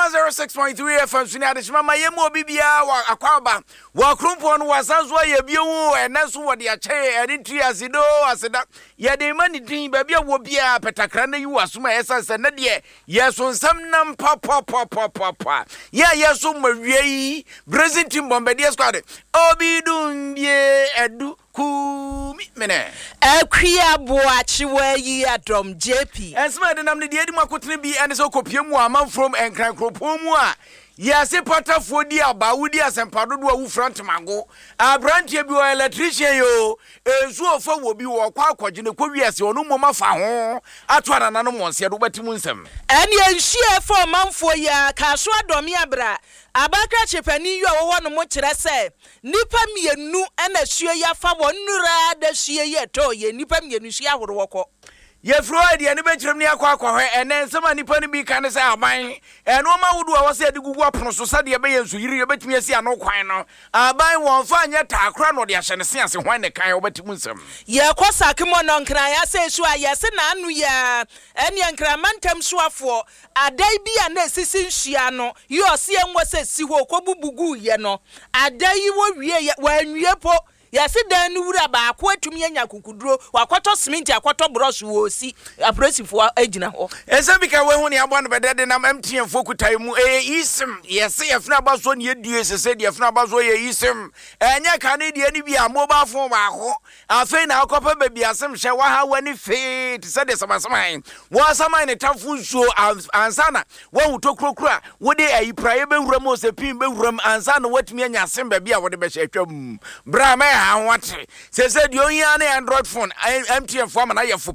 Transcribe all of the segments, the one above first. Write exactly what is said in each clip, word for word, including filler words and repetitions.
one oh six point three F M Sunia de Shima Mayemo Bibia wa akwaba wa krumpo no wasanso ye biewu eneso wo de ache editri asido aseda ye de mani din ba bia wo bia petakra na yi wasoma esanse na de yeso nsam nam papa papa papa ye yeso mawie Brazil team bombardier squad obidundie edu kumi mene akwia boachi wa yi adom J P ensema de nam ne de edi makotene bi ene so kopie mu amam from enkran kropon mu a yase patafo di aba wudi asempado do awu front mago abrantie bi o electrician yo ezu ofa wo bi wo kwa akwaje ne kwowiase onu moma fa ho ato anana no monse do batimu nsem ene enhie for manfo ya kaso adomi abra abaka chepani yo wo no mo kire se nipa mienu ena hie ya fa wonura da hie ye to ye nipa mienu hie ahoro woko ye Freud ye ne benchirem ne akwa akwa ene nsema nipa ne bi kan se aban eno ma wudu a wose de gugu apono so sade ye be yensu yiri ye betimi asi ano kwan no aban won fa anya takra no de ahye ne se ase hwan ne kan obetimu nsem ye kwosake mo no nkran ya se su a ye se na anu ya ene nkran mantam suafo adai bi a na esisi nhia no ye ose enwo se si ho kobubugu ye no adai wo wie wa anwie po yasi dan ni wura ba ko atumi anya kukuduro wakoto cement akoto brush wo si apresifo agina ho ese bika we hu ne abo no bedede na M T N fokutai mu eh isim yesi yefna baso ne edue sese de yefna baso ye isim enya kane de ani bia mobile phone ba ho afei na akopa ba bia sem hye wa ha wani fit se de samasaman wo asaman ne tafu so ansana wo hutokrokura wo de ayi praye be wura mo se pin be wuram ansana watumi anya sem ba bia wo de be hye atwam bra me what say said you only Android phone M T N phone na ye fo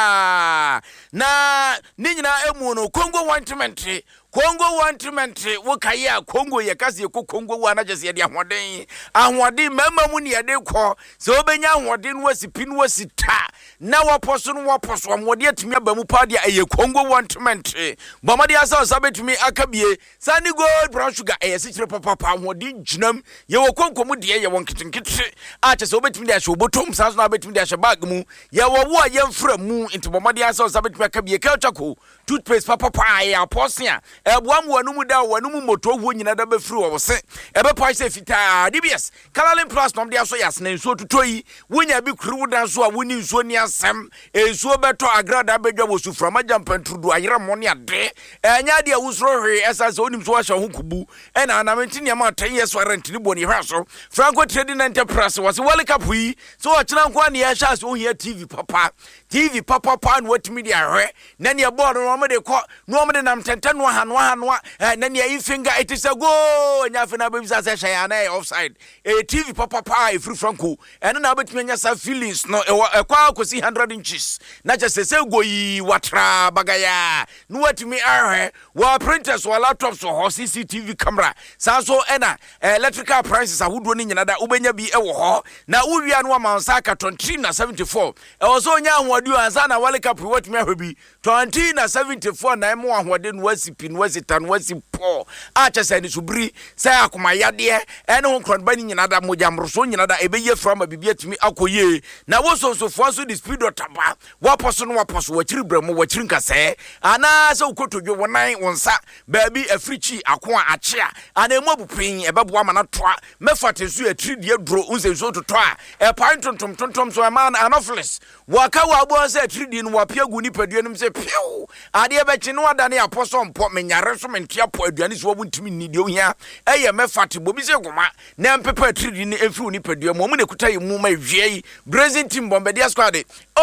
pa na ni nyina emu no Congo wantement Congo wantement wo kaye a Congo ye kase ko Congo wa na jese de ahoden ahoden mama mu ne de kɔ se obenya ahoden no asipi no asita na woposo no woposo amode atumi aba mu pa de aye Congo wantement bomade asa osabetumi akabie sani gold brown sugar aye sikire papa pa ahoden ginam ye wo konkomu de ye won kitinkiti a chese obetumi de ahye obotom sanso na obetumi de ahye bag mu ye wo wo ye mfra mu nti bomade asa osabetumi akabie kelchako toothpaste papa pa ya posia ebuam wanumu da wanumu moto ho nyina da be firi wo se ebe pa se fita D B S Calalin Plus nom dia so yasne nso tutoyi wonya bi kuru da so a woni nso ni asem enso beto agrada bedwa wosu frama jampantrudu ayere mo ne ade enya dia wusro hwe esa se onim so wa hye ho kubu ena anamenti ne ma ten years warrant ni boni hwa so Franco Trading Enterprise was World Cup yi so o kira nko ne ya sha so ohia T V papa T V papa pa no watimi dia hwe na ne board no mo de ko no mo de nam tenten no ha no ha no na ne yi finger it is a go nya fe na be bisa se hye na offside e T V papa pa e free Franco ena na betimi nya sa feelings no e kwa akosi one hundred inches na just se go yi watra bagaya no watimi ahwe wa printers wa laptops or C C T V camera sa so ena electrical prices ahodo ni nyina da ubenya bi e wo ho na uwia no amansa ka twenty na seventy-four e wo so nya ahwadu ansa na World Cup watimi ahwe bi twenty na seventy-four na emo ahwade no wasipi no wasita no wasipo a chese ni subri sa akoma yade ene ho kronba ni nyina da mojamroso nyina da ebeye frama bibia timi akoye na wo so so fo so the speed otaba wo poso no wo poso wo chiri bramo wo chiri nkase ana se ukotodwo wonan wonsa baabi africhi akoa achia ana emu abupin ebeboa mana toa mefatesu atiri die dro unse so to toa e pan tontom tontom so man anopheles waka wa abo se atiri die no wapia gu ni padua nim se piu ade e bechi no adane aposo mpo menyare so mentia po aduane so wo ntimi ni de ohia eye mefate bobi se goma na mpepa atiri die ni efri ni padua mo mu ne kuta yi mu ma wie Brazil team bombardier squad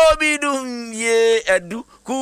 obidum ye edu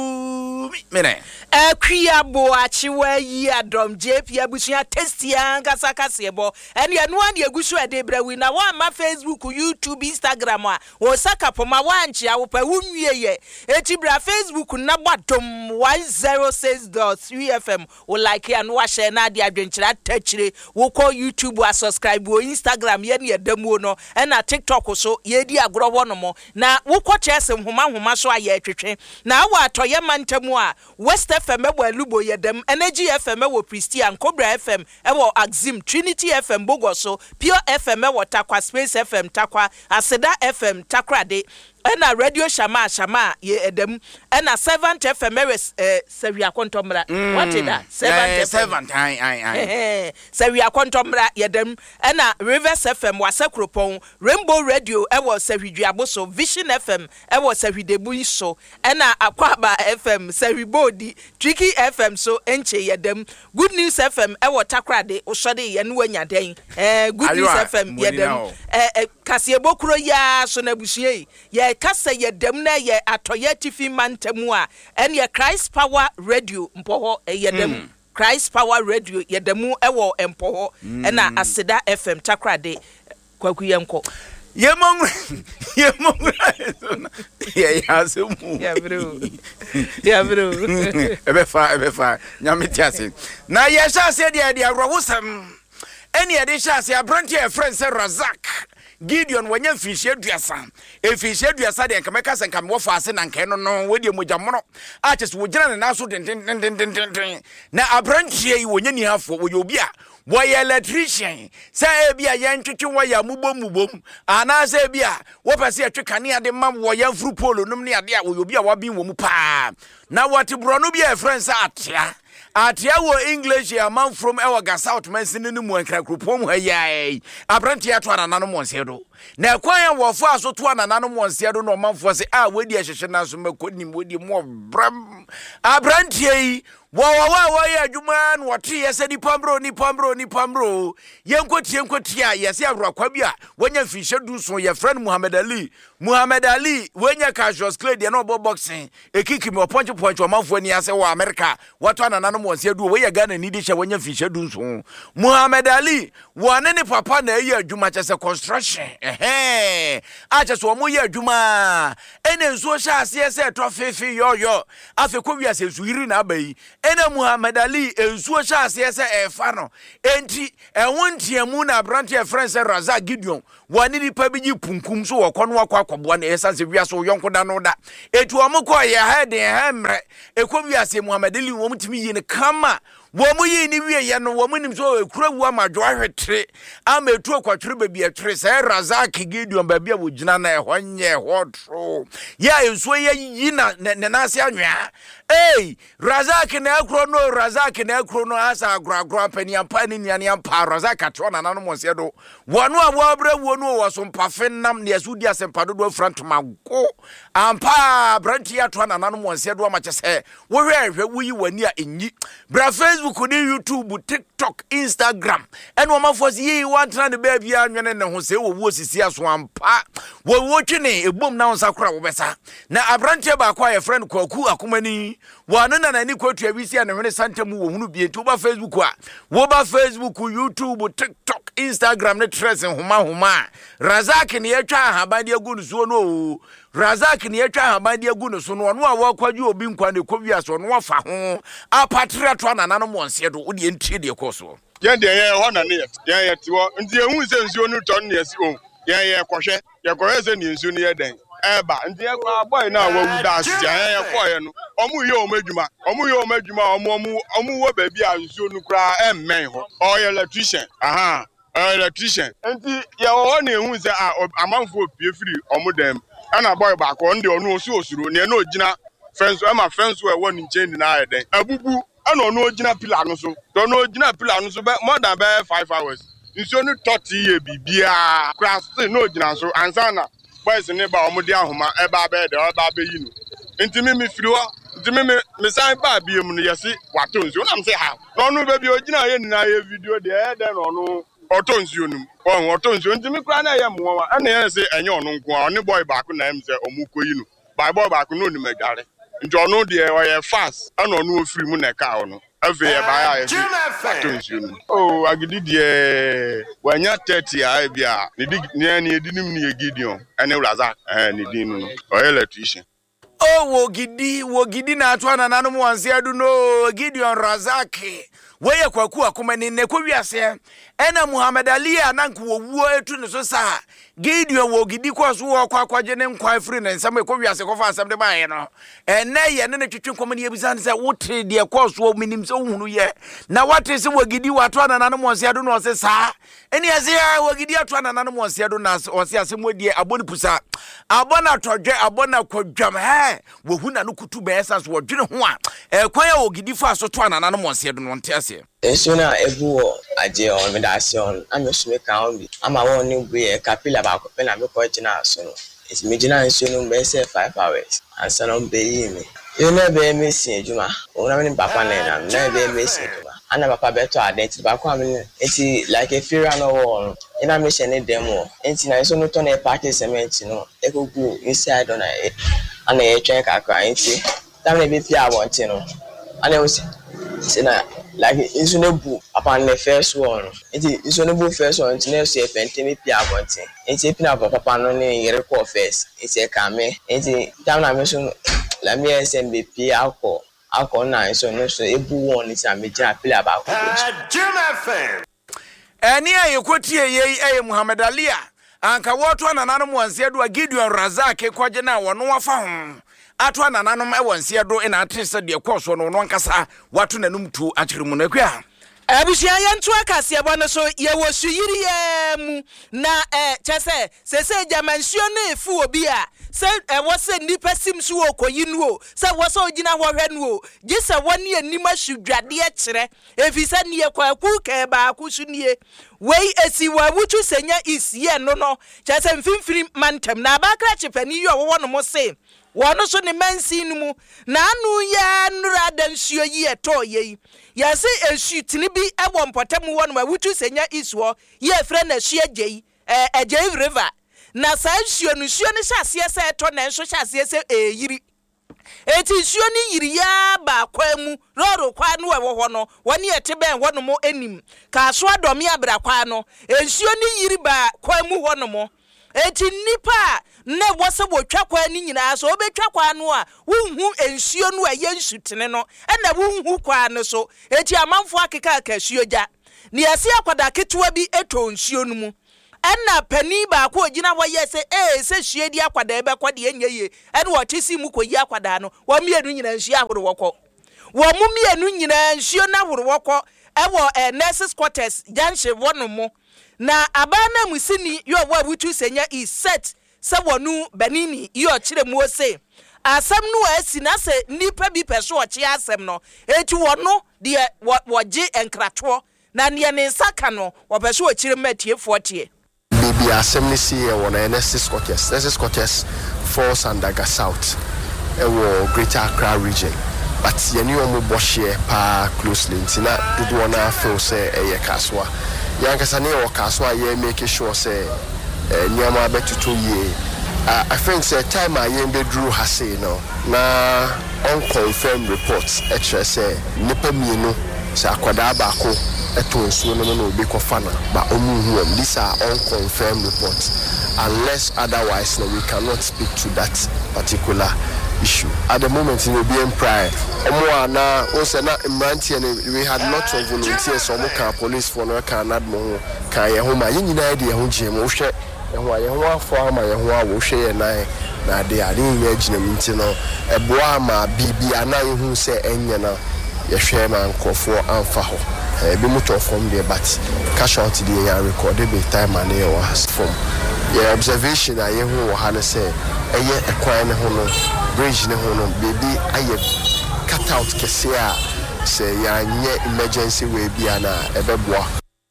kumi mene akwia boachi wa yi adom J P abusia testia ngasa kasebo ene anu an yegusu ade brawi na wa ma Facebook YouTube Instagram a wo saka poma wa nchi awopa wunwie ye eti bra Facebook na bottom one oh six point three F M wo like ya no wa share na ade adwenkyira tachire wo ko YouTube a subscribe wo Instagram ye ne edamu no ena TikTok so ye di agro wono mo na wo ko chese homa homa so aye twetwe na wa atoye mantamu a West F M ewo alubo yedem Energy F M ewo Christian Cobra F M ewo Axim Trinity F M Bogoso Pure F M ewo Takwa Space F M Takwa Aseda F M Takrade ɛna radio shama shama ye edem ɛna seventh F M eres eh Sawia Kontomra what is that seventh seventh ai ai ai Sawia Kontomra yedem ɛna Rivers F M wasakropon Rainbow Radio ɛwɔ Sawidwabo so Vision F M ɛwɔ Sawidebu so ɛna Akwaba F M Sawibodi Tricky F M so enche yedem Good News F M ɛwɔ Takrade osode ye no wanya den eh Good News F M yedem eh Kasiebokuro ya so na busue ye kasa yedem na ye atoye tifi mantemu a ene ye Christ Power Radio mpoho yedem Christ Power Radio yedemu ewo empoho ena Aseda F M Takrade kwaku yenko yemong yemong ye yasemu ya bro ya bro ebe fa ebe fa nyame tiase na ye sha se dia dia rowosam ene ye de sha se abrantie e friend se Razak Gideon wanya fishi aduasa e fishi aduasa de nkameka se nkam wo faase na nkan no no wodi mojamono a chese wo gina na so den den den den na abrantie yi wonya ni hafo wo obi a wo ye electrician say e bia ye ntwetwe wo ya mubom mubom ana say bia wo pese atwe kane ade mam wo ya fru polo num ne ade a wo obi a wa bin wo mu pa na what bro no bia friends atia atia wo English ya man from ewa ga South man sinu mu ankra kropom ha yai abranti ato anana no monsedo na kwan ya wo fo aso to anana no monsedo no manfo se a wedi ahihye na so makonim wedi mo bram abranti yi wo wo wo ya adwuma no wote yese ni pambro ni pambro ni pambro yenkotie yenkotia yese awrakwa bia wonya fihye du so ye friend Muhammad Ali Muhammad Ali wonya casual clay de no boxing ekiki me ponche ponche o manfo ni ase wo America wato anana no monsedo wo ya Ghana ni de hye wonya fihye du so Muhammad Ali wone ni papa na yi adwuma chese construction eh acha so mo yi adwuma ene nso sha ase se to fefe yo yo afe ko wi ase suhiri na abai ene Muhammad Ali ensuo sha ase se efa no enti ehontiamu na branche friends Razak Gideon wani ni pa biji punkum so wokono akwa akoboa na esa se wi so yonko da no da etu omko ye ha den ha mre ekwo wi ase Muhammad Ali wo mutimi yi ne kama wo mu yi ni wie ye no wo mu nim so ekura wu amadwo ahwetre ama etu akwatwere ba bi etre se Razak Gideon ba bia wo gina na ehwo nye hotro ya ensuo ye yi na ne na ase anwa ei Razak na ekro no Razak na ekro no asa agragro pani ampa ni niane ampa Razak atro na nanu monse do wono abo bra wo no wo so mpafe nam ne asudi asempa do front mago ampa branti atro na nanu monse do ma chese wo hwe hwe wo yi wani a enyi bra Facebook ni YouTube TikTok Instagram en wo mafosi yi wantra ne ba bia anwene ne ho se wo wo sisi aso ampa wo wo twene ebom na onsakora wo besa na abranti ba kwa ye friend kwaku akomani wano na nani kwotu abisi ya nehwene santamu wo hunu bie nti ba Facebook a wo ba Facebook YouTube TikTok Instagram ne tress homa homa Razak ne yatwa ahaban de agu no so no Razak ne yatwa ahaban de agu no so no no a wo kwadwe obi nkwa ne kowia so no fa ho apatre to na nanu monse do wo de ntie de koso ye de ye ho na ne ye ye tiwo nti ehun se nsuo no ton ne esi o ye ye kohwe ye kohwe se ne nsuo ne ye den eba ndi ekwa boy na wa wu da sia ye koye no omu ye omadwuma omu ye omadwuma omu omu omu wo ba bi a nsuo no kra emmen ho o ye electrician aha electrician nti ye wo na ehun se a amanfo opie firi omu dem ana boy ba ko ndi onu osu osuro ne na ogina fence ema fence we won nchen ni na eden abubu ana onu ogina pillar no so do no ogina pillar no so more than five hours nsuo no thirty ye bibia kra still no ogina so ansana boys ne ba omudi ahoma e ba be de o ba be yi no ntimi mi firi wa ntimi mi mi san ba bi emu no yesi wato nsuo na me say ha no no be bi ogina ye ni na ye video de e de no no oto nsuo num o oto nsuo ntimi kra na ye mo wa na ye say enye ono nko a oni boy ba ko na em say omuko yi no by boy ba ko no ni magare nti ono de o ye fast ana ono ofiri mu na ka ono ave ye ba ya ye wato nsuo num o agidi de wanya thirty a bia ni di ni edi nim ni Gideon ene Razak eh ni di no o electrician oh wo gidi wo gidi na ato na nanu monse adu no Gideon Razak woyɛ kwaku akoma ni ne ko wiase ena Muhammad Ali ananko wuo etu ne so sa Gideon wo gidi ko so wo kwa kwaje ne nkwa free ne nsam e ko wiase ko fa asam de ba ye no ene ye ne ne twetwe kom ne yebisa ne se wotre de ko so minim se hunu ye na wate se wo gidi wato anana mo nsia do no se sa ene ye se wo gidi ato anana mo nsia do na o se asem odie aboni pusa abona todwe abona kwadwam he wo huna no kutu be esa so wodwene ho a e kwan ya wo gidi fa so to anana mo nsia do no nte ase Esuna ebu aje on medation amesume kan bi ama won ni bu e kapila ba ko pe na me ko jina so no esi me jina nso no be say five hours ansa no be yi me you na be me sin ejuma ona me papa na na na be me sin ejuma ana papa beto identity ba ko am eti like a fear no won ina me shene demo enti na so no to na party cement no e ko gu inside on na ana e twen kakra enti tam na be pia wonte no ana o say na like Insunebu upon the first one. It is Insunebu first one to never say Pentimi Piagonte. It's a pina papa no name record first. It's a kame. It's a down I mention Lamia S M B P alcohol. Alcohol nine so no so ebu one is a major pillar about Jim F M. Any a quotier ye a Muhammad Ali. Anka watu ananano mwansia do Gideon Razak kwa jena wano wafa atwa nananom e wonse do ina atese de koso no no nkasa watu nanum tu akyeremu na kwa Abusia yentu akase ebo no so ye wo suyiri ye mu na eh chese sese jamansuo no efu obi a se e wo se nipa sim so okoyi nu o se wo se ogina hwohwe nu o gi se woni anim ahudwade e kire efisa ne ye kwaku ka ba akusu nie wei esi wa wutu senya isie no no chese mfimfiri mantem na abakra chepani yo wo no mo se wono so ne mansi nu mu na anu ya nura dansuo yi eto yi ya se esu tini bi ewo mpotem wo no wutu senya isuo ye frɛ na su agei eh agei river na sa nsuo no suo ne hyase se eto na nso hyase se eyiri eti suo ni yiri ya ba kwa mu roro kwa no ewo ho no woni ete ben ho no mo enim ka so adomi abra kwa no ensuo ni yiri ba kwa mu ho no mo eti nipa na wose wotwa kwa ni nyina so obetwa kwa no a wunhu ensuo no aye nsutene no na wunhu kwa no so eti amanfo akeka akasuo ja ne ase akwada ketewa bi eto nsuo no mu enna pani ba ko ogina woye se eh se hwie di akwada ebe kwade enye ene wotisi mu koyi akwada no wo mienu nyina nsuo ahoro wokọ wo mu mienu nyina nsuo na ahoro wokọ ewo eh, nurses quarters janche wono mu na abana musini yo wa wutu senya is set se wonu benini yo kire mu ose asem no asi na se nipa bi peso o kye asem no eti wono de woje enkrato na ne ne saka no wo peso o kire matie forty bibi asem ni si e wona nurses quarters nurses quarters falls under Ga South e wo Greater Accra region but yeni omo bohye pa closely ntina dudu wona feel say e ye kaswa yankasa ne wo kaswa ye make sure say nyama betuto ye I think say time I am bedru ha say no na unconfirmed reports actually say nipa mienu say akwada ba ko eto nsuo no no obi ko fana ba omu hu these are unconfirmed reports unless otherwise no we cannot speak to that particular issue at the moment in obi empire omo ana o say na mrantie we had lots of volunteers omo kan police for no kan admo kan ye ho ma yinyina de ye ho gye mo hwe ehwa ye ho afọ ama ye ho awo hwe ye nan na de ade nya gina minti no eboa ma bibia na ye hu se enye na ye hwe ma nkofo amfa ho e bi muto from there but cash out the ya record be time and ye was from ye observation na ye hu wo ha ne se eye ekwan ne ho no bridge ne ho no baby aye cut out kese a se ya nye emergency way bia na ebeboa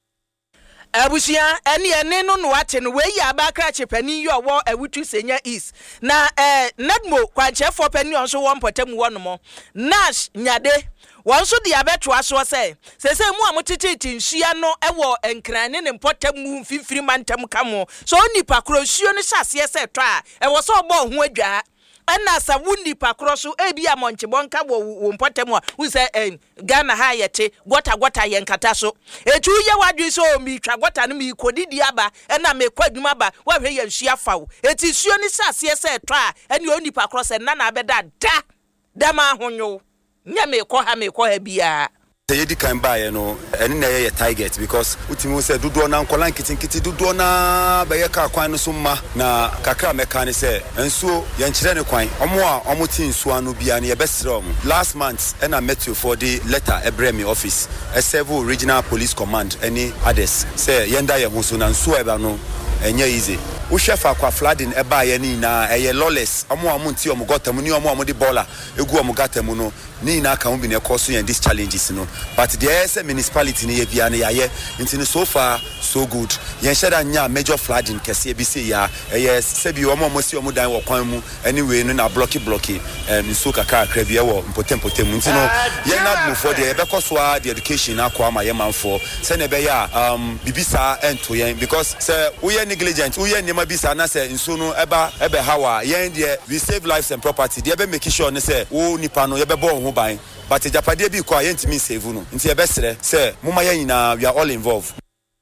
Abusia eni ene no no ate no we ya abakra chepani yo wo awutu senya is na eh nadmo kwanchefo pani onso wo mpotam wo no mo nash nyade wonso de abeto aso se sese mu amotititi nhia no ewo enkrane ne mpotam mu fifiri mantam kamo so nipa krosuo no hyase se to a ewo so obo ho adwa ana sa wuni pakro so ebi amonche bonka wo mpotem a wu se en Ghana ha yete gota gota yenkata so etu ye wadwi so mi twa gota no mi kodidi aba na me kwadwuma ba wa hwe ye nhia fawo eti suo ni sase se to a ene oni pakro se na na abeda da da ma honyo nya me ko ha me ko ha bia The yedi kan buy no eni na ye target because utimu say dodo na nkola nkitinkiti dodo na be ye ka kwan no so ma na kakra meka ne say ensuo ye nkyere ne kwan omo a omo ti nsuo anu bia ne ye besre omo last month and I met you for the letter ebremi office a several regional police command any others say yenda ye ho so na nsuo eba no enye easy wo shefa kwa flooding eba ye ni na eye lawless omo a munti omo gotamu ni omo omo di baller egu omo gatamu no ni na ka bi ne cause you these challenges no but there is a municipality ni ye bia na yaye nti so far so good yen sheda nya major flooding kese bi say ya eye se bi omo omo si omo dan wo kwan mu anyway no na blocky blocky em nso kakra akra bi e wo mpotem potem nti no ye na move for the e be koso the education akwa ma ye manfo se ne be ya um bibisa ento yen because se we ye negligent we ye nema bisa na se nso no eba ebe hawa yen there we save lives and property there be make sure ne se wo nipa no ye be bo ho ban but japade bi kwa yentimi save no nti e be sere se muma ye nyina we are all involved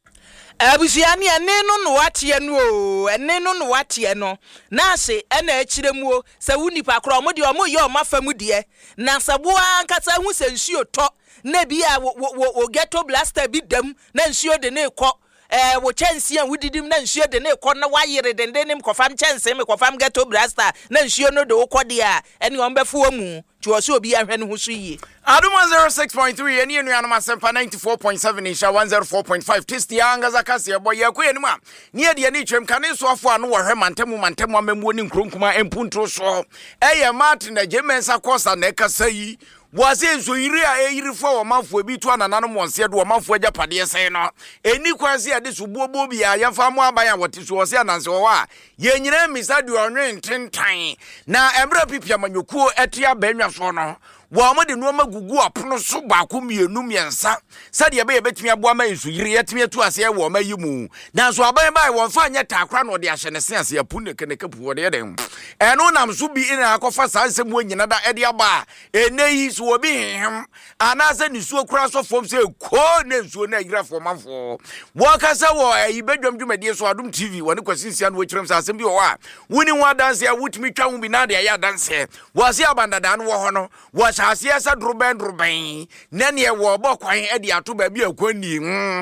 abusuani ene no no watie no o ene no no watie no na ase ena akiremu o se wunipa kro omo de omo ye omafamu de na sabo ankasa hu se nsuo to na bia wo ghetto blaster bi dam na nsuo de na ekọ eh wo chance an wudidim na nsuo de na ekọ na wayere de de nim kofam chance me kofam ghetto blaster na nsuo no de wokọ de a ene ombefo mu tuoso obi ahwe ne ho so yi Aduma zero six point three eni enu anoma sempa ninety-four point seven insha one oh four point five test yanga zakase boy yakwe enu a ne de ne twem kane so afo anu wo hwe mantemu mantemu amemwo ni nkronkuma empuntro so eye Martin na Jemensa Kosa na ekasa yi wase so yiri a eyiri fo wo mafo bi to ananano monse de wo mafo agapade sen no eni kwanse ade so bobo bi a yamfa mo aban a wote so wose ananse wo a ye nyina misa de onwen tentan na embra pipia manyokuo etia banwa so no wo mo de no magugu apono so baako mienu miensa sade ye be ye betimi aboa ma ensu yiri yetimi atu ase wo ma yimu na so aban bai wo fa anya takra no de ahye ne se ase apu ne kene kapu wo de dem eno nam so bi ina akofa sansem wo nyina da ede aba eneyi so obi hem anase ni suo kura so fom se ko ne nsuo na yira fo manfo wo kasa wo ayi bedwam dwumade so Adum T V woni kwasinsia no wachirem sa asem bi wo a woni ho adanse a wutimi twa hu bi na de ya adanse wo se abandada no wo ho no wo asase asa druben druben na ne wo bokwan e de ato ba bi akwani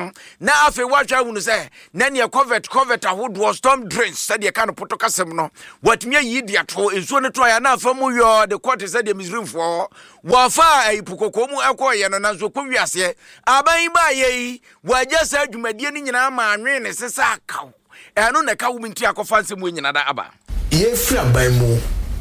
na afi watwa hu no se na ne covet covet ahodo storm drains se de ka no potokasem no watimi yi de ato ensuo ne to ya na afa mu yo de court se de misrimfo wo fa ayipukoko mu ekoye no na so kwiase aban ba ye waje sa adwumadie ni nyina ma anwe ne sesa akaw eno na ka wo minti akofa nsem nyina da aba ye fi aban mu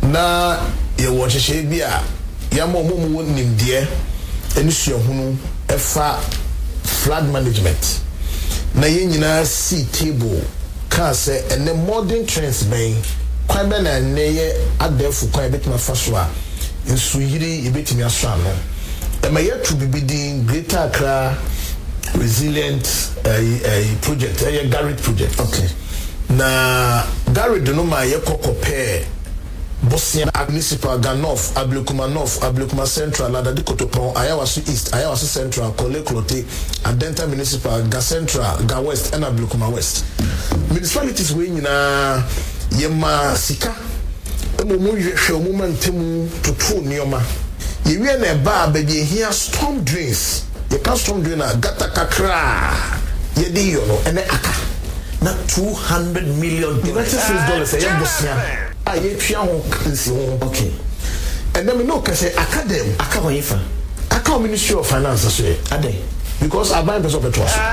na ye wo hyehyɛ bi a ya mo mo mo nimdeɛ eni suahunu efa flood management na ye nyina si table ka se ene modern trends ben kwan be na ne ye adefu kwan betima fa so a nsu yiri ebetimi aso ano e ma yetu bibidi Greater Accra resilient a project a Garrett project okay na Garrett no ma ye kokope Bosnia Municipal Ganof Ablekuma North Ablekuma Central Ladadi Kotopon Ayawasu East Ayawasu Central Kole Klote Adenta Municipal Ga Central Ga West and Ablekuma West municipalities we nyina yema sika emo mu hwe omu mantemu tutu nioma yewie na ba baby here storm drains ye ka storm drain na gata kakra ye di yo no ene aka na two hundred million United States dollars e Bosnia aye twa ho nsi ho okay and then me no ka say academy aka ho yifa aka Ministry of Finance so ade because I buy person beto so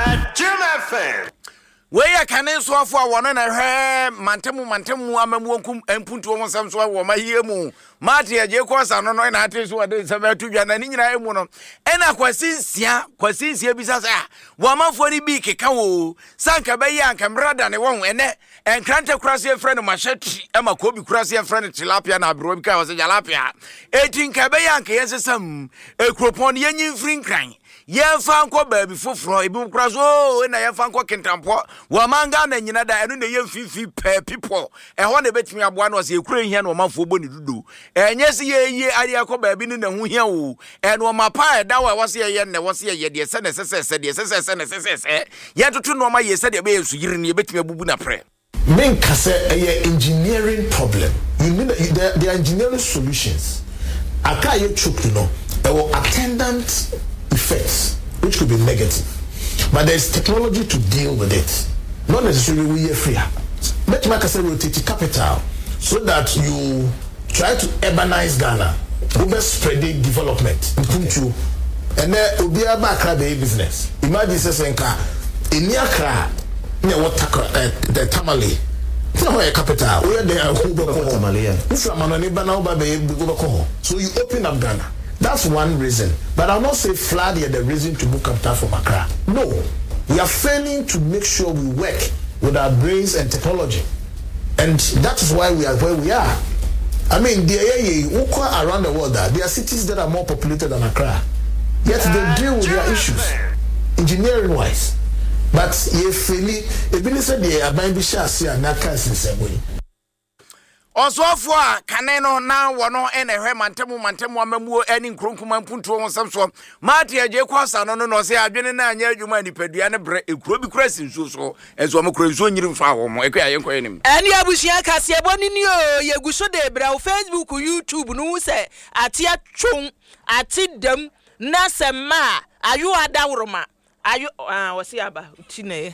we ya kane so afo a wono na hwe mantemu mantemu amamu onkum empuntu wo nsam so wo mahiemu mate aje kosa no no na ate so ade sabatu dwa na ni nyina emu no ena kwasinsia kwasinsia bisa sa wo mafo ni bi keka wo sanka be ya anka mrada ne won ene enkrante kurase friend machete ema ko bi kurase friend tilapia na abro bi ka wo se jalapia etin ka be ya anka yesesam ekropon yenyin frinkran yemfa nko baabi foforo ebi mkura so na yemfa nko kentampo wa manga na nyina da enu na yemfifi pe people eho na betimi aboa na o se ekura hia na o manfo bo ni dudu enye se ye ye ari akọ baabi ni na hu hia wo enu mapa eda wa wo se ye ne wo se ye de se ne se se se de se se se ne se se se ye tutu no ma ye se de be yesu yiri ni betimi abubu na pre men kase a engineering problem you mean the, the engineering solutions aka ye choke no e wo attendant effects which could be negative. But there's technology to deal with it. Not necessarily we are free. Let me say rotate capital so that you try to urbanize Ghana. Over spreading development. Okay. And then will be a back business. Imagine saying in Yakra, near what the Tamale. No capital. Where they are who so you open up Ghana. That's one reason. But I'll not say flood here the reason to book capital from Accra. No. We are failing to make sure we work with our brains and technology. And that is why we are where we are. I mean, around the world, there are cities that are more populated than Accra. Yet they deal with their issues, engineering-wise. But if you said they are buying Bishasi and Naka in the same way. Also for Caneno now one and a mantemu mantemu mamu any crunkuman punto on some so Martia Jacquas and no say I've been in a year you might pediana break a groby crescent so as one crazy in flower more. And Yabushia Cassia Boninio, Yaguso de Brow, Facebook, YouTube, no say, Atia Chung, Atit them, Nasama, are you a Dauroma? Are you, ah, was he about Tine?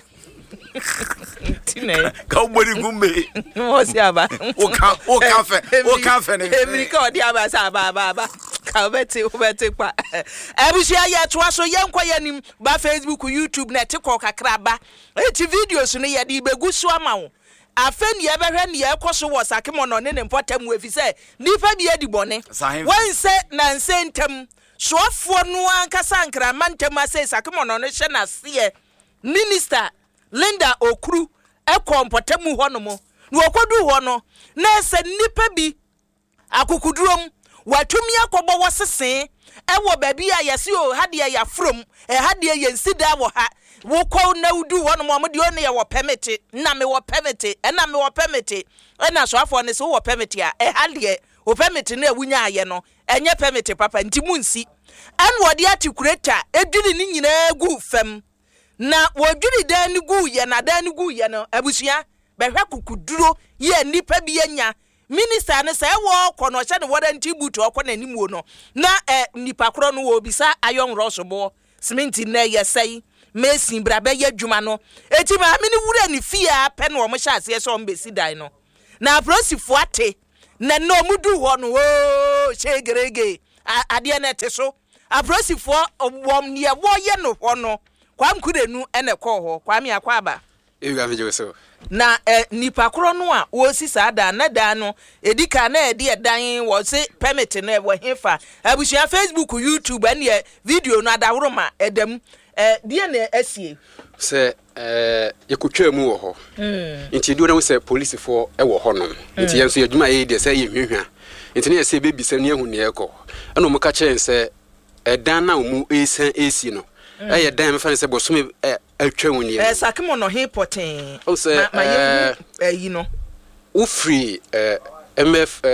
Tine, Cowboy Gumbe, what's Yaba? O cafe, O cafe, Emrico, Diaba Baba, Calveti, Ubetepa. Abusia yet was so young quiet by Facebook, YouTube, Netiko, Crabba, eighty videos in a Begusuamau. I found the ever when the Akoso was a come on in important with his say, Nipa be Eddie Bonnet. One said Nansentem, so for no one Casancra, Mantema says, I come on on a shana see Minister. Linda Okru ekọ mpotemu honomo no okodu hono na se nipa bi akukudrom watumi akobo wosese ewo baabi a yesi o hade ya from e hade ya nsida wo ha wo ko na udu honomo mo de o ne wo permit na me wo permit e na me wo permit e na so afọ ne se wo permit a e hade o permit na ewunya aye no enye permit papa ntimu nsi en wo de atikureta edwini ni nyina gu fam na wodwiri dan gu ye na dan gu ye no abusua behwe kukuduro ye nipa bi anya minister ne se wo kɔ no hye ne warranty boot okɔ na nimu no na eh, nipa kro no wo bisa ayon rosobo cement na ye sei mesin bra be ye dwuma no eti ma me ne wura ne fia pe no mo hye ase so mbesi dan no na prosifo ate na no mudu ho no o shegerege ade na te so aprosifo wom ne wo ye no ho no kwam kudenu ene kɔ ho kwam ya kwaba ewga meje so na eh, nipa kro no a wo si sada na da no edika na edi edan wo se permit na wo hefa abusia Facebook YouTube ene video no adaworoma edam eh die na asie se eh yekotwa mu wo ho mm nti do na wo se police for e wo ho no nti yenso yadwuma ye de se ye hwehwa nti na se bebi se ne ehu ne ekɔ eno mo ka kyen se edan na mu esan esi no eh dan me fa se bosome atwa woni eh sakemo no he poten o se eh yi no u free eh M F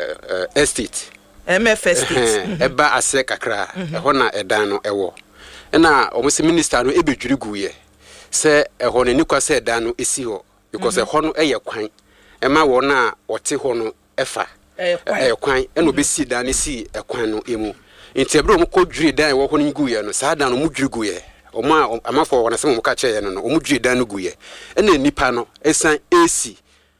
estate M F estate e ba ase kakra e ho na edan no ewo na o mo se minister no e bedwiri guye se e ho ne nikwa se edan no esi ho because e ho no eye kwan e ma wo na wote ho no efa e kwan e no be si dan ne si e kwan no emu nti ebro mo ko dwiri dan wo ho no guye no sa dan no mo dwiri guye o ma amafo wona se mo ka che ye no no mo dwiri dan no guye e na nipa no esan esi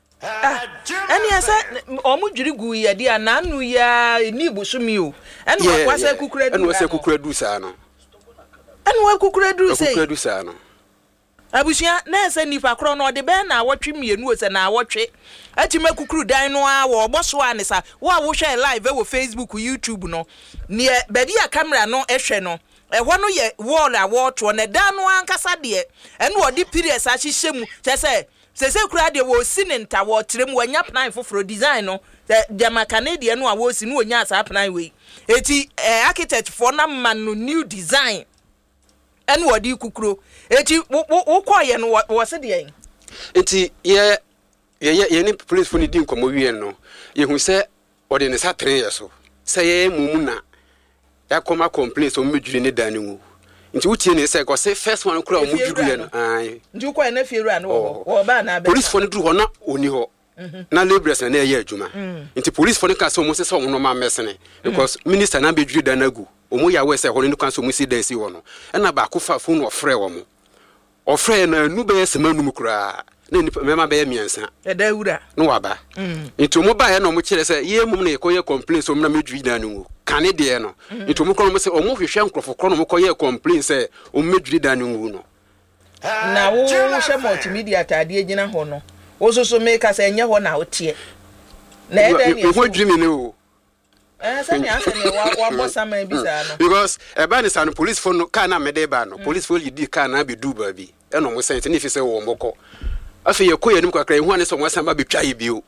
ani asa omu dwiri gu ye dia nanu ya ni busumi o enu wa se kukura du enu wa se kukura du sa no enu wa kukura du se kukura du sa no abusia na ese nipa kro no de be na awotwe mienu o se na awotwe atime kukuru dan no a wo boso anisa wo a wo hwe live e wo Facebook YouTube no ne bedi a camera no ehwe no ehwo no ye wall a wo to na dan no ankasa de enu odi period a hyehyemu che se se se kura de wo sinenta wo trem wanya plan foforo design no jama Canadian no a wo si no onya asa plan we eti eh, architect for na man no new design en wo di kukuro eti wo koye no wo se de eti ye ye ye ni police for ni din komo wie no ye hu se ode ne sa tren ye so se ye mumu na ya koma complaints o medwire ne dan nu nti wutie ne se ko se first one kura o mudwuru ye no ai nti ko na fieru an wo wo ba na be police for ni duru ho na oni ho na laborers na ye adwuma nti police for ni ka se o mo se se o no ma mesene because minister na bedwire dan agu omo ya we say ho ne kwan so mo si dan si ho no e na ba ko fa phone ofre wo mo ofre na nu be semanu mu kura na ni mema be miensa e da wura no waba into mo ba ye no mo kire say ye mum na ekoye complain so mo na medwi dan nu kane de no into mo kono mo say omo hwehwe nkrofo kono mo koye complain say o medwi dan nu no na wo hwe multimedia tade agina ho no wo so so make us enye ho na wo tie na e da ni wo dwi mi ne o eh say ni ase ni wa wa bossa man bi sa no because e ba ni sa no police phone no car na me de ba no police phone yidi car na be du ba bi e no mo say ni fi say wo mboko afi ye koye nim kwakra hu ane so mo san ba betwa ye bio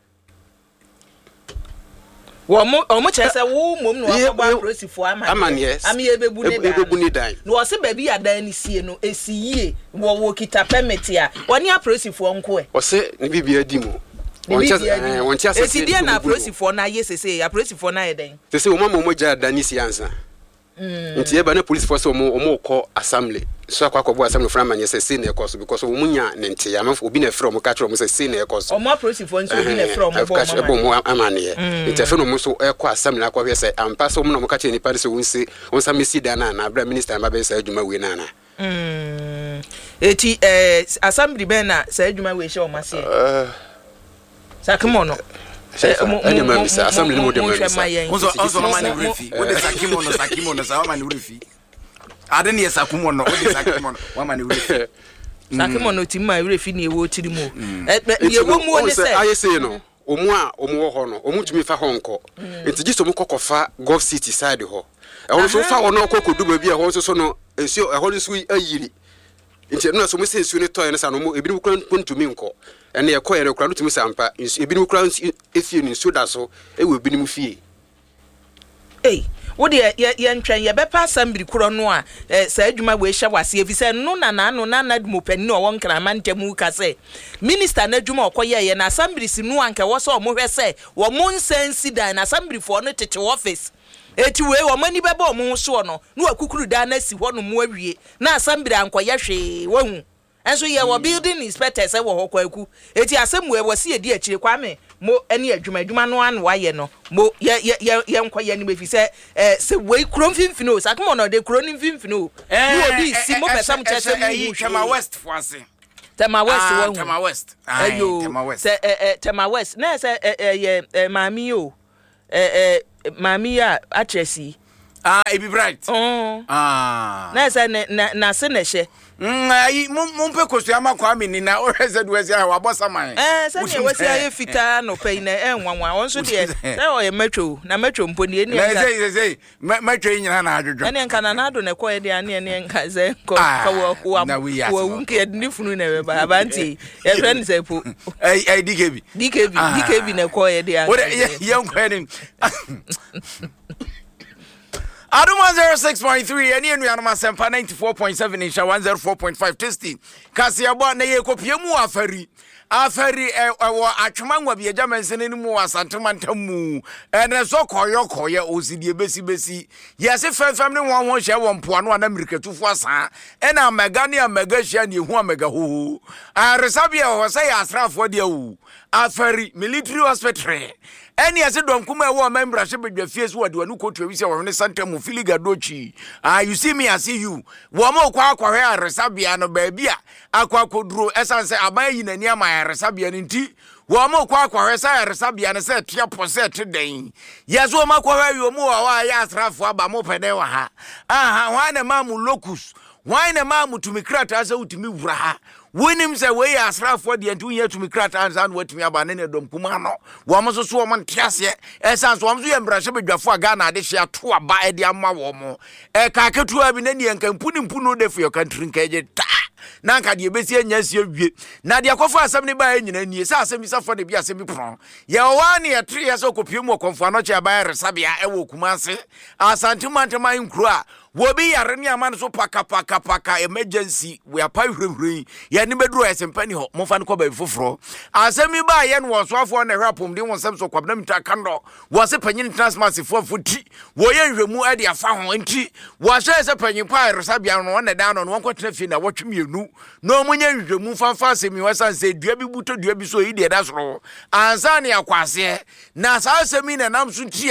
wo mo o mo che say wo mom no akwa prosifo ama am yes am ye bebu ne dan bebu ni dan no o se ba bi adan ni sie no esi yie wo wo kita permit ya woni aprosifo nko e o se ni bibia di mo won cha eh won cha se esi dia na aprosifo na ye sese aprosifo na ye den sese wo mama mo ja dan ni si ansa mm nti e ba na police force mo mo ko assembly so akwa akwa assembly from man yes say na ekoso because wo munya ne nti ya obi na frɛ mo ka kyerɛ mo say na ekoso o mo aprosifo nso obi na frɛ mo bo mo mo amane nti afa no mo so ekɔ assembly akwa hwɛ say ampa so mo na mo ka kyerɛ ni pa so wonsi wonsa mesi da na na abra minister ma be say adwuma we na na mm eti eh assembly be na say adwuma we hye o mase eh sakimo no ani ma misa assembly no dem misa unso unso ma ni refi wo de sakimo no sakimo no sa wa ma ni refi ade ne sakumo no wo de sakimo no wa ma ni refi sakimo no ti ma refi ni ewo tiri mu e ye wo mu oni se aye se no omu a omu wo ho no omu tumi fa ho nko enti giso mu kokofa golf city side ho e ho so fa wo no kokodu ba bi e ho so so no ensuo e ho so ayiri enti no so mu se ensuo ne toy no sa no mu ebi mu kran ntumi nko ene ye koye rekura no tumi sampa ebi mu kran efie ni nsuo da so e wo ebi mu fie eh wo de ye ntwen ye be pa assembly kuro no a sa adwuma we hye wase efise no na na no na na dum pani no won kra man temu ka se minister na adwuma okoye ye na assembly si no anka wo so mo hwe se wo mon sensi dan na assembly for no tete office eti we wo mani bebe o mo so no no akukuru da na si ho no mo awie na assembly ankoye hwe wahu enso ye wo building inspector se wo hokwa aku eti asemu e wo se edi akire kwame mo eni adwuma adwuma no an wa ye no mo ye ye ye nkoye ni befi se eh se we kuro mfimfini o sakmo no de kuro ni mfimfini o no obi si mo pesam chese mu Tema West foase Tema West wo Tema West ayo Tema West se eh Tema West na se eh ye mami o eh eh mami a atresi ah ebi bright ah na se na na se na hye ai mumpe kosuama kwa mini na oreze duwezi ha wabosa man eh se ne wesi aye fita no pay na enwanwa won so de se o ye metro na metro mponi eni nka na sei sei metro nyina na adwodwo eni nka na na do ne koye de ane eni nka ze ko ka wo wo wo unke ni funu na we ba abanti e friend se po ai ai dikebi dikebi dikebi ne koye de ane wo ye nkoye ni Adum one oh six point three eni enu anoma sempa ninety-four point seven insha one oh four point five testing kasi abo na ye kopie mu afari afari e wo atwema nwa bi eja mansene ni mu asantema ntamu ene so koyo koyo osidie besi besi yesi fefem ne won won hye wo mpo ano na mirikatufu asa ena mega ne mega hye ne hu mega ho a resabia ho say asrafo de wu afari military hospital eni ase dom kuma e wo membra hye bedwa fie so wade wanu kotu wi se wo ne santamu filiga dochi ah you see me I see you wo mo kwa akwa a resabia no ba bia akwa koduro esanse aban yi nani ama resabia nti wo mo kwa akwa hwesa resabia ne se tia poset den yeso ma kwa wi mo wa ya asrafo aba mo pede wa ha aha wa ne ma mu locus wa ne ma mu tumikrata asa utimi wura ha wonim se we asrafo de ntu nya tumikrata ansa no watimi aba ne dom kuma no wo mo so so wo mo ntiase esanse wo mo so ye mbrahye bedwafo aga na ade hye ato aba e de ama wo mo e ka ketu abi ne ne nka mpuni mpunu de for your country nka je ta na nka de besi anya sie wie na de akofo asem ne ba nyina nie sa asem bisa fo de bi asem bi pron ye wa ne ye tre ye so kopie mu konfo ano che ba resabia e wo kumase asantuma nkuru a wobi yare ni amane so paka paka paka emergency we are pa hwehwe ye ne beduro esempani ho mo fa ne ko ba foforo asemi ba ye no wosoafo na hwapom de wonsem so kwabna mita kando wo se panyin transmasi fo futi wo ye nhwemu ade afa ho nti wo hye se panyin pa resabia no ne dan no won kwatena fi na wotwemienu no munye nhwemu fanfa asemi wasan se dua bi buto dua bi so yi de da soro ansa ne akwase na sa asemi na nam so ntia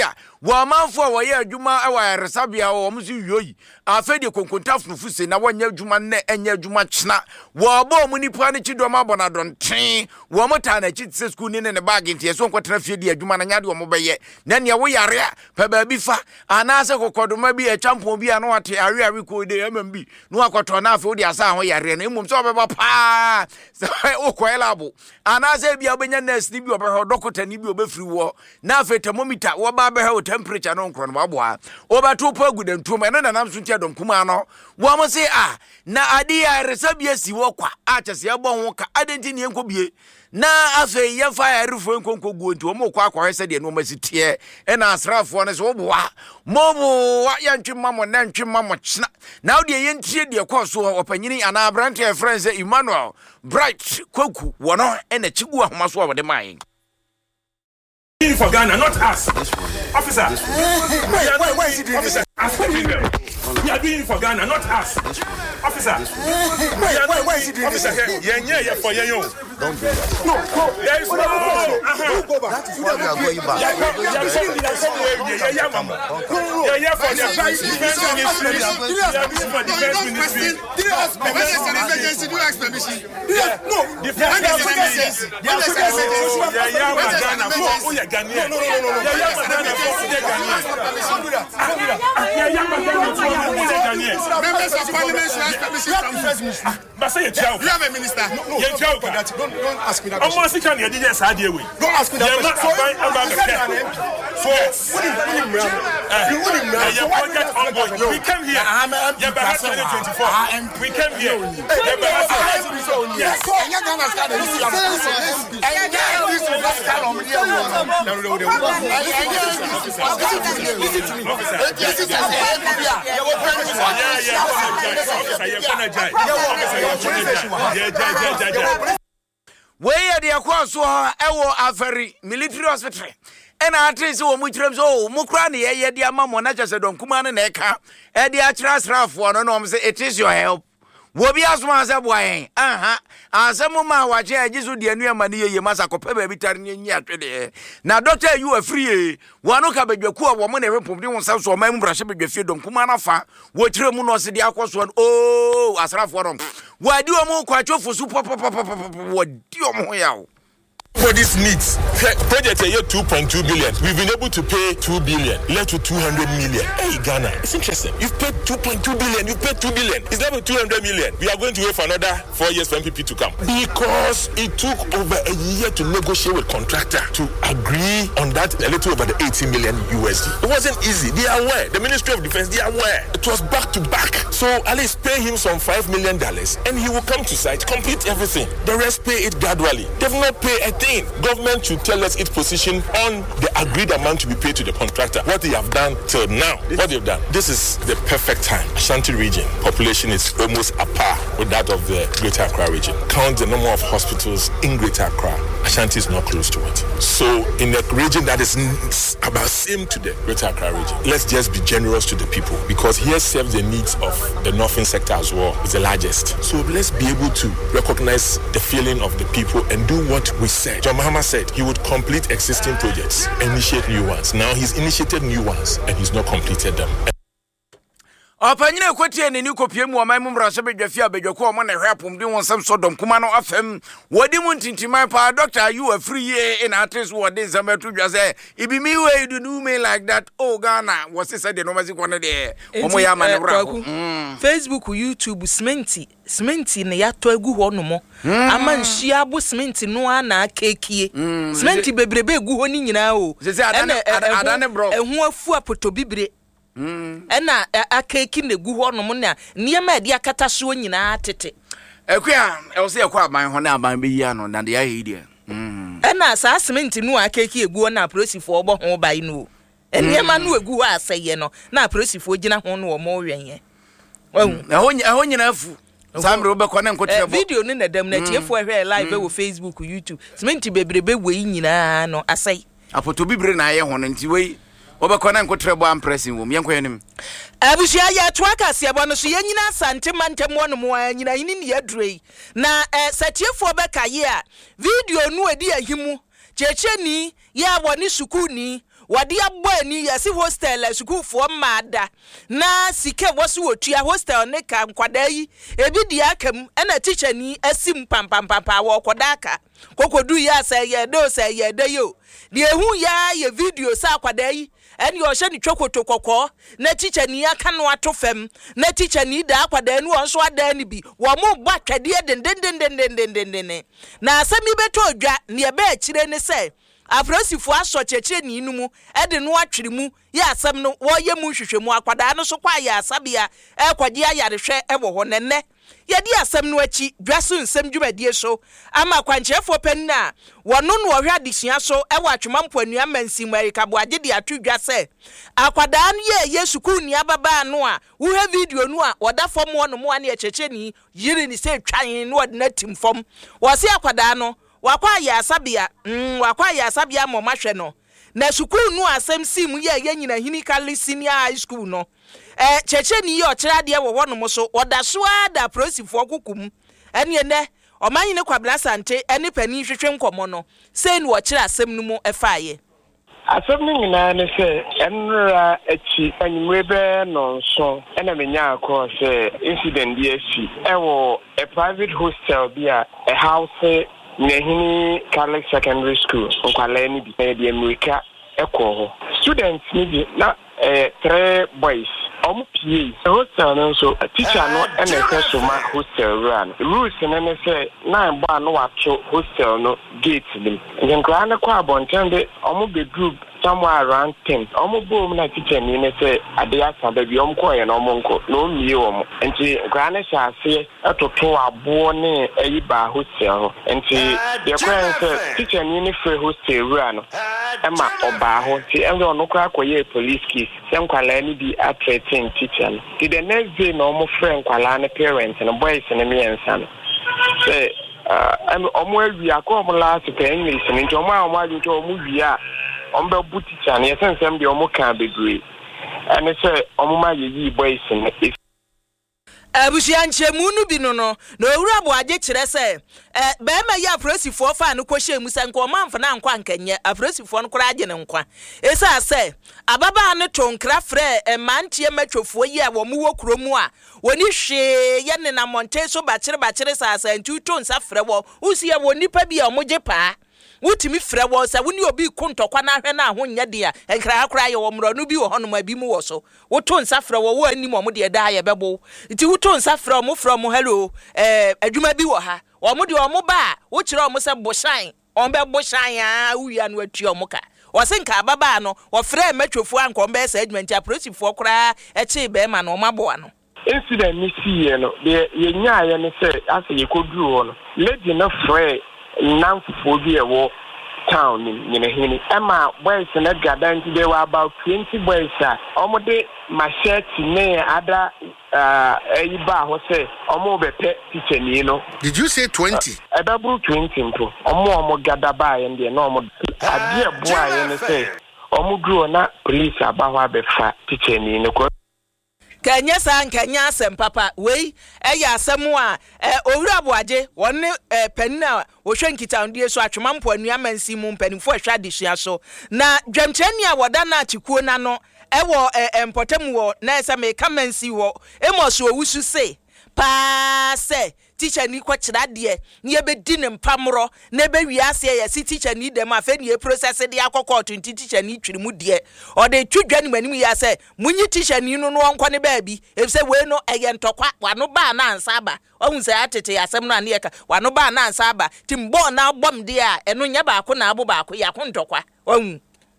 wo manfo wo ye adwuma e wa resabia wo mo so yoyi afa de konkontafnufu se na wonya adwuma ne enya adwuma kyena wo ba mu nipa ne chidom abonadonten wo mota na chi se school ni ne bag ntie so nkwatena fie de adwuma na nyade wo mo beye na ne wo yare a pa ba bi fa ana se kokodoma bi e champon bi ano ate awe awe ko de amambi no akoto na afa wo de asa ho yare na emum so obeba pa se o ko elabo ana se bi obenya nurse ni bi obeho doctor ni bi obefiri wo na afa thermometer wo ba beho temperature no nkro no aboa obeto pa gudantum ene na nam so ntia dom kuma no wo mo se ah na ade ya resabia si wo kwa a chese ya bon ho ka adenti ne enko bie na afa ye fa ya refo enko enko guo nti wo mo kwa kwa hese de no masitie e na asrafo ne so wo boa mo bo wa ya ntwe mamo na ntwe mamo china na wo de ye ntie de kwa so opanyini ana brand e friends Emmanuel Bright Kwaku wo no e na chigu ahoma so wo de mai for Ghana, not us. Officer, wait, wait, why is he doing this? We are doing it for Ghana, not us. Officer, wait, wait, why is he doing this? Yeah, yeah, yeah, for you. Don't do that. No, no, there is no. Uh-huh. Go back. That is why we are going back. Yeah, yeah, yeah, mama. Yeah, yeah, for the defense ministry. Yeah, for defense ministry. Do you ask permission? Do you ask permission? No, defense ministry. Yeah, yeah, Ghana. Oh, yeah, Ghana. No, no, no, no, no. Yeah, yeah, Ghana. Don't do that. Yeah, yeah, Ghana. Members of parliament should ask permission from you. But say a joke. You have a minister. No, no, don't, don't, don't ask me that. Almost can you just had you away. Don't ask me that. You're not about about the care. So, what is what is you wouldn't know. Your project ongoing. We came here. Yeah, but twenty twenty-four. We came here. Yeah, but yes. And you're gonna start this. And you're gonna start on the other. No, no, no. Listen to me. Listen to me. Yeah, yeah, yeah. You're gonna die. Yeah, yeah, yeah, yeah. Where the across ewo aferi military hospital and atrese wo mutrem so mukra ne ye dia mamo na chese don kuma ne na eka e dia kira srafo no no say it is your help wo bi asoma se boyen aha asemu ma wache ajisu de anu amane ye masa kope ba bi tare ne nyi atwede na doctor you free wano ka badwaku a wo mo na repom de won so ma mu brahye badwafie don kuma na fa wo kire mu no se de akoso oh asrafo no wadi o mu kwachofu su pop pop pop wadi o mu yawo. For this needs, project a year two point two billion. We've been able to pay two billion, left to two hundred million. Hey, Ghana, it's interesting. You've paid two point two billion, you've paid two billion. It's left with two hundred million. We are going to wait for another four years for M P P to come. Because it took over a year to negotiate with contractor to agree on that a little over the eighty million U S D. It wasn't easy. They are aware. The Ministry of Defense, they are aware. It was back to back. So at least pay him some five million dollars and he will come to site, complete everything. The rest pay it gradually. They've not paid a thing. Government should tell us its position on the agreed amount to be paid to the contractor. What they have done till now, what they've done. This is the perfect time. Ashanti region population is almost a par with that of the Greater Accra region. Count the number of hospitals in Greater Accra. Ashanti is not close to it. So in a region that is about same to the Greater Accra region, let's just be generous to the people because here serves the needs of the northern sector as well. It's the largest. So let's be able to recognize the feeling of the people and do what we said. John Mahama said he would complete existing projects, initiate new ones. Now he's initiated new ones and he's not completed them. Opanyine kwatie ne ni kopie mu oman mu mbrase bedwafia bedwako o mo ne hwapom de won sam sodom kuma no afem wodi mu ntintiman pa doctor you are free here in atres wodi nsam to dwase ibi mi way do do me like that oh Ghana was said the normal ko ne de omo ya ma ne bra Facebook YouTube Sminty Sminty ne yato agu ho no mo ama nhia bo Sminty no ana kekie Sminty bebrebe egu ho ni nyina o adane bro ehu afu apoto bibre Mm. Ena akeki ne gu ho no mo na niema ade akata so nyina tete ekwa e wo se ekwa aban ho na aban be yi ano na de ya hidi mm ena sa cement nu akeki egu na prosifo obo ho bai no niema nu egu ho aseye no na prosifo gina ho no wo mo wenye wahu ehon ehon nyina afu samre obekọ na nkotre bo video ni na dam na tiefo ehwe live wo Facebook YouTube cement bebrebe we nyina no asai apoto bibre na aye ho no nti we obekona nkotrebo ampressing wo yenkoyenim abushia ya twaka siabo no so yenyina asante mantem wono mo anyina yini ne yadrei na eh, satiefo beka ye a video nu edi ahimu checheni ya woni sukuni wade abɔ ani yɛsi hostel asukuufoɔ mmaada na sike wɔso wɔtua hostel ne ka nkwada yi ebi di akam ɛna teacher ni asim pampampampa wɔ kɔdaka kokodu ya sɛ yɛ do sɛ yɛ de yo de ehu ya yɛ video sa akwada yi ɛne ɔhyɛ ne twokoto kɔkɔɔ na teacher ni aka no ato fam na teacher ni da akwada no nso ada ni bi wɔ mo bɔ atwadeɛ dendendendendendenden na asɛm bi beto odwa ne ɛbɛ akyire ne sɛ afrosifo aso kyekye ni numu ede no atwere mu ya asɛm no wɔyɛ mu hwehwɛ mu akwada no so kwa ya asabea ɛkɔgye ayarehwɛ ɛwɔ hɔ nenne yɛdi asɛm no akyi dwaso nsɛm dwumadie so ama kwankyerɛfo pan na wɔno no wɔhwɛ adesua so ɛwɔ atwemampo anua mansi America boagye de ato dwa sɛ akwada no yɛ yɛ sukuu ni ababa no a wo ha video no a wɔda fam wɔ no mo ane kyekye ni yiri ni sɛ twan no wɔde na tim fam wɔse akwada no wakwa ya asabia mm wakwa ya asabia mo mahwe no na sukuu no asem sim ye ye nyina hini kali senior high school no eh cheche ni ye okira de wo wo no mo so oda so ada prosifo kokum ene ene omanyi ne kwabla sante ene pani hwehwe nkomo no sei ni okira asem no mu efaaye asem ni nyina ne se enra achi anyimwe be no so ena menya akọ se incident bi asi ewo a private hostel bi a a house Nehini Catholic Secondary School, Unkwale ni bi na di America ekọ ho. Students ni bi na eh three boys. Omu P A. Hostel no so teacher no e na e so ma hostel run. Rules na ne say na ba no wato hostel no gate nim. Ngenkra na kwa abonten de omu be group somewhere around ten. Omu boom na teacher ni ne say ade asaba bi omu ko ye na omu nko. No mie omu. Enti nkra na sha ase atoto abo ne eyi ba hostel ho. Enti de kwa say teacher ni ne free hostel run no. Ema oba ho. Ti enwe ono kwa akoye police case. Sem kwala ni bi atret teacher. The, the next day, no more friend, Kwalana parents and boys and me and son. Say, uh, I'm almost we are come last to English and into my mind into a movie. On the booty and yes, and some the Omo can be great. And I say, Oma ye boys and if Abusianche munu bi no no na owura bo agye kire se eh be ma ya afrosifo fa no kohye mu se nko manfa na nkwa nkanye afrosifo no kora agye ne nkwa esa se ababa ne tonkra frɛ emantie matwofo yi a wo mu wo kromu a woni hwe ye ne na monte so ba kire ba kire sa sa ntu to nsa frɛ wo usi ye woni pa bi a omogye pa wutimi frɛ wo sa woni obi kontokwa na hwɛ na ho nya de a enkra akora ye wo mro no bi wo hono ma bi mu wo so wo to nsa frɛ wo wo ani mo mo de da ye bebo nti wo to nsa frɛ mo frɛ mo hello eh adwuma bi wo ha wo mo de wo mo ba wo kire wo se boshan on be boshan a wuya no atu wo mo ka wo se nka baba no wo frɛ matwofo anko be sa adwuma nti aprosifo kora e chi be ma no maboa no incident ni si ye no de ye nya ye ne se ase ye koduru ho no lady na frɛ Nanfo bi ewo town ni ne hini ema boys na gada nti they were about twenty boys a omo de machete ne ada uh eyi ba ho se omo be pe teacher ni no. Did you say twenty? Uh, ebabru twenty mpo omo omo gada ba ye ndie na omo ade eboa ye ne se omo duro na police aba ho abefa teacher ni no ko Kenya san Kenya asem papa wei eya asem a owura boaje wonne panina wo hwe nkitaundie so atwemampo anua mansi mu mpanimfo ahwa adesua so na dwamkyani a woda na atikuo na no ewo empotem wo na esa me kamansi wo emoso owusu se pa se teacher ni kwa kira de ne be di ne mpamro na be wiase ya si teacher ni dem afa ni process de akokọ to teacher ni twiri mu de o de twidwa ni manim ya se munyi teacher ni no no onko ne ba bi e se we no eye ntokwa wano ba na ansa ba ohun se atete asem no ane ka wano ba na ansa ba timbo na bom de a eno nya ba ko na abo ba ko ya ko ntokwa ohun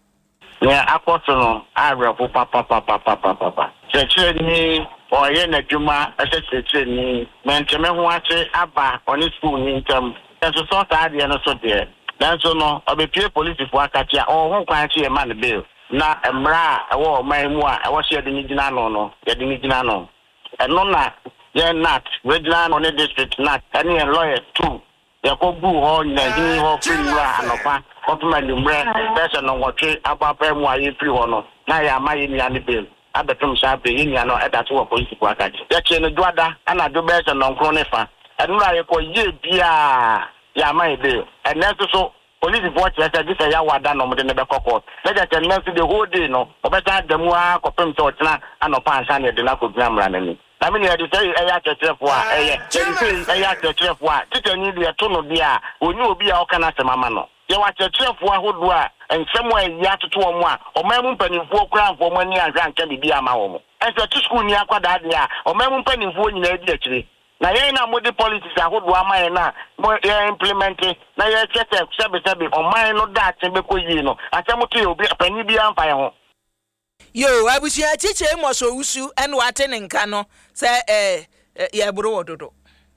ya akoso no arefo papa papa papa papa cheche ni oye na dwuma cheche ni menteme ho ache aba oni school ni ntam enso so ta ade no so de nanso no obepie police fo akachi a o ho kwan chi e man bill na emra ewo man mu a ewo she de ni gina no no ye de ni gina no eno na ye nat regional no district nat any lawyer too ya ko bu ho na gini ho free wa anopa kotuma lumre person no wotwe ababa mu aye free ho no na ya amaye ni ani bill abetum shape yin ya no eda to police ko akaji ya che no dwada ana do person no nkro ne fa enura ye ko ye bia ya amaye bill eneso so police report says this is ya wada no mo de ne be court let us tell the whole day no obeta damu a kopem to otena anopa ansa ne de na ko gina mra nani na me ne de say e ya chetrefo a e ye e ya chetrefo a titani de to no de a oni obi a o kana semama no ye wa chetrefo ahodo a ensemo e ya toto omo a omamu mpanimfo kura mfo mo ani ahwa anka bibia ma wo mo ense to school ni akwada de a omamu mpanimfo nyina edi akire na ye na mo de policies ahodo amaye na mo ye implement na ye chete sebe sebe omaye no da tembe ko yi no asemo to ye obi pani bi amfa ye ho yo abusia chiche mo so usu en wate ne nka no se eh ye buru wododo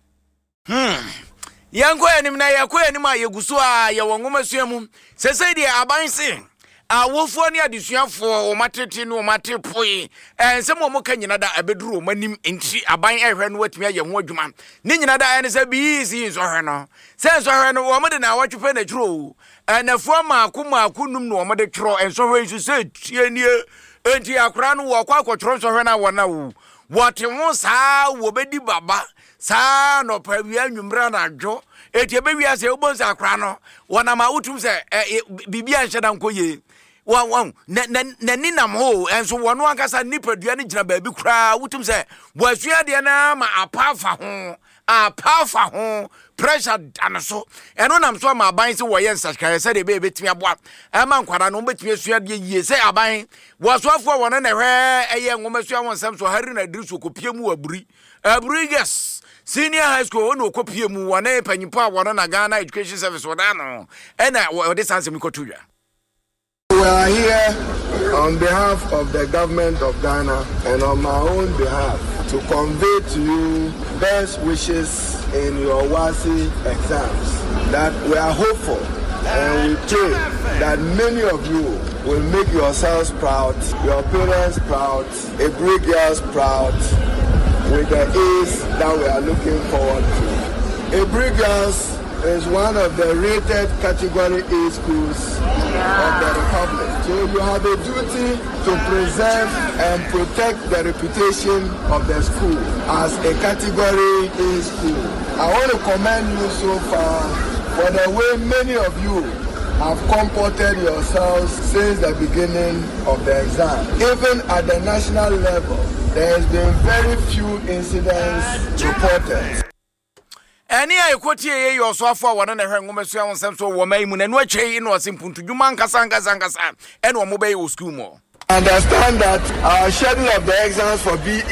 hmm yanko enim na yakọ enim a yeguso a ye wonwoma suamu sese de abanse awofo ne adesuafo o matete no mate poi ensem o moka nyina da abeduru o manim enti aban ehwe no watimi aye ho adwuma ne nyina da ene se bi isi so hwe no se so hwe no o mode na watwepe na twiro enafu maako maako num no o mode twiro enso hwe isu se tienie enti akra no wo kwa kwotwiro so hwe na wona wo wote ho saa wo bedi baba saa no pa wi anwumra na adwo eti ebe wi ase obonza akra no wona ma utum se bibia nheda nkoye wa wa na na ninam ho enso wono ankasa nipadua ne gina baabi kura utum se boasua de na ma apafa ho apafa ho pressure danaso eno nam so ma aban se wo ye nsakare se de be betimi aboa ama nkwara no betimi asua de yie se aban wosoafo wono na hwe eye nwomasua wonsam so hari na diriso kopiemu aburi aburi yes senior high school wono kopiemu wona panyimpa wono na Ghana Education Service wodano ena wo de sanse mi kotuya. We are here on behalf of the government of Ghana and on my own behalf to convey to you best wishes in your WASSCE exams. That we are hopeful and we pray that many of you will make yourselves proud, your parents proud, Ebri girls proud, with the A's that we are looking forward to. Ebri girls is one of the rated category A schools of the Republic. So you have a duty to preserve and protect the reputation of the school as a category A school. I want to commend you so far for the way many of you have comported yourselves since the beginning of the exam. Even at the national level, there has been very few incidents reported. Any I quote ye your sofa one and a hangomesua on some so woman and what chain was simple to Jumanka Sanga Sanga and one mobile school more. Understand that our schedule of the exams for B